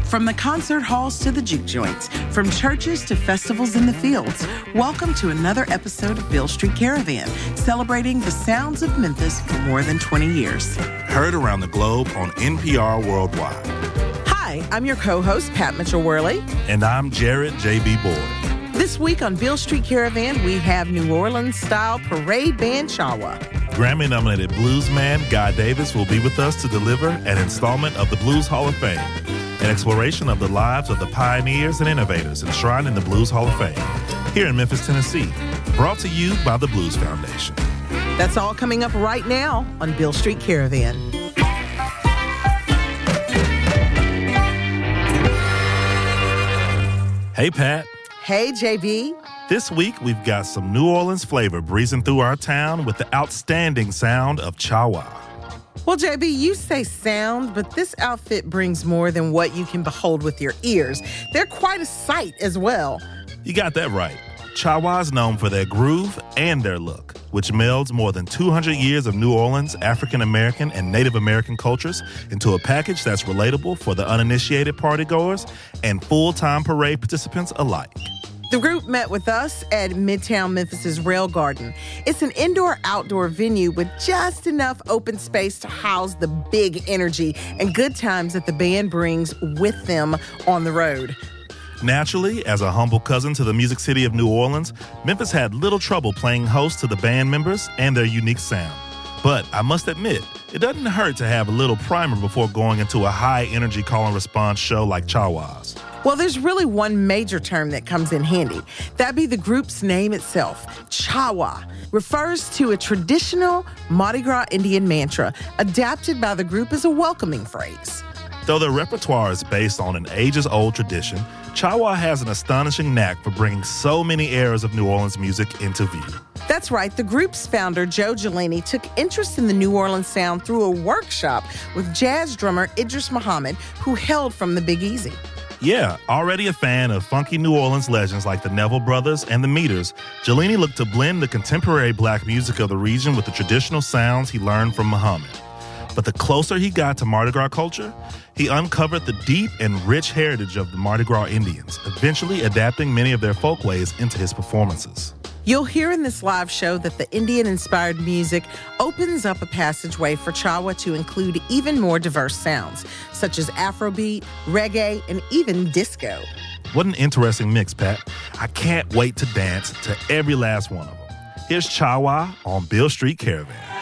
From the concert halls to the juke joints, from churches to festivals in the fields, welcome to another episode of Beale Street Caravan, celebrating the sounds of Memphis for more than 20 years. Heard around the globe on NPR Worldwide. Hi, I'm your co-host, Pat Mitchell-Worley. And I'm Jared J.B. Boyd. This week on Beale Street Caravan, we have New Orleans-style parade band Chawa. Grammy-nominated bluesman Guy Davis will be with us to deliver an installment of the Blues Hall of Fame, an exploration of the lives of the pioneers and innovators enshrined in the Blues Hall of Fame, here in Memphis, Tennessee, brought to you by the Blues Foundation. That's all coming up right now on Beale Street Caravan. Hey, Pat. Hey, JB. This week, we've got some New Orleans flavor breezing through our town with the outstanding sound of Chawa. Well, JB, you say sound, but this outfit brings more than what you can behold with your ears. They're quite a sight as well. You got that right. Chawa is known for their groove and their look, which melds more than 200 years of New Orleans, African-American, and Native American cultures into a package that's relatable for the uninitiated partygoers and full-time parade participants alike. The group met with us at Midtown Memphis' Rail Garden. It's an indoor-outdoor venue with just enough open space to house the big energy and good times that the band brings with them on the road. Naturally, as a humble cousin to the music city of New Orleans, Memphis had little trouble playing host to the band members and their unique sound. But I must admit, it doesn't hurt to have a little primer before going into a high-energy call and response show like Chawa's. Well, there's really one major term that comes in handy. That'd be the group's name itself. Chawa refers to a traditional Mardi Gras Indian mantra adapted by the group as a welcoming phrase. Though their repertoire is based on an ages-old tradition, Chawa has an astonishing knack for bringing so many eras of New Orleans music into view. That's right. The group's founder, Joe Gelini, took interest in the New Orleans sound through a workshop with jazz drummer Idris Muhammad, who hailed from the Big Easy. Yeah, already a fan of funky New Orleans legends like the Neville Brothers and the Meters, Gelini looked to blend the contemporary black music of the region with the traditional sounds he learned from Muhammad. But the closer he got to Mardi Gras culture, he uncovered the deep and rich heritage of the Mardi Gras Indians, eventually adapting many of their folkways into his performances. You'll hear in this live show that the Indian-inspired music opens up a passageway for Chawa to include even more diverse sounds, such as Afrobeat, reggae, and even disco. What an interesting mix, Pat. I can't wait to dance to every last one of them. Here's Chawa on Beale Street Caravan.